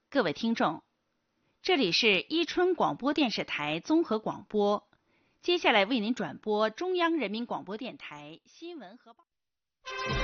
各位听众，这里是伊春广播电视台综合广播，接下来为您转播中央人民广播电台新闻和报。